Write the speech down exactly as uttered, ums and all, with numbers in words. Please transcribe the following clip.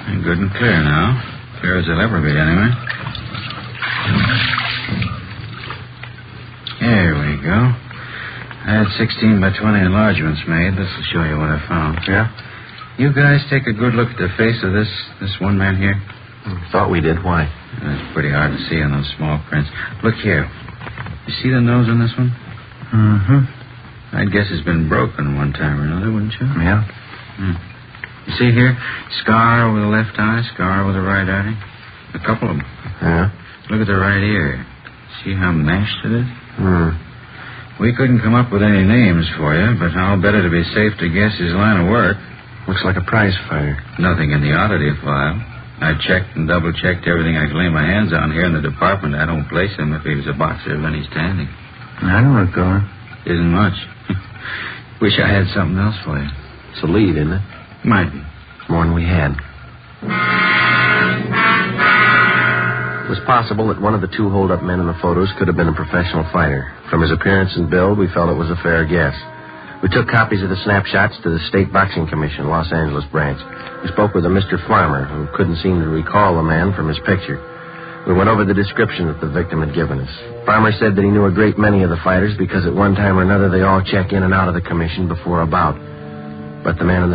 Good and clear now. Clear as they'll ever be, anyway. Here we go. I had sixteen by twenty enlargements made. This will show you what I found. Yeah? You guys take a good look at the face of this this one man here. Thought we did. Why? It's pretty hard to see on those small prints. Look here. You see the nose on this one? Mm-hmm. I'd guess it's been broken one time or another, wouldn't you? Yeah. Hmm. You see here? Scar over the left eye, scar over the right eye. A couple of them. Yeah? Look at the right ear. See how mashed it is? Hmm. We couldn't come up with any names for you, but I'll bet it'd be safe to guess his line of work. Looks like a prize fighter. Nothing in the oddity file. I checked and double-checked everything I could lay my hands on here in the department. I don't place him if he was a boxer of any standing. I know where it's going. Isn't much. Wish I had something else for you. It's a lead, isn't it? Might be. More than we had. It was possible that one of the two hold-up men in the photos could have been a professional fighter. From his appearance and build, we felt it was a fair guess. We took copies of the snapshots to the State Boxing Commission, Los Angeles branch. We spoke with a Mister Farmer, who couldn't seem to recall the man from his picture. We went over the description that the victim had given us. Farmer said that he knew a great many of the fighters because at one time or another they all check in and out of the commission before a bout. But the man in the